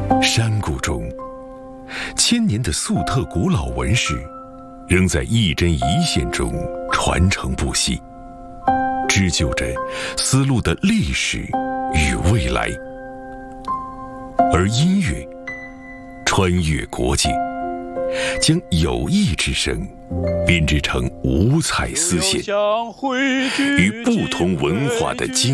山谷中，千年的粟特古老纹饰，仍在一针一线中传承不息，织就着丝路的历史与未来。而音乐穿越国界，将友谊之声编织成五彩丝线，与不同文化的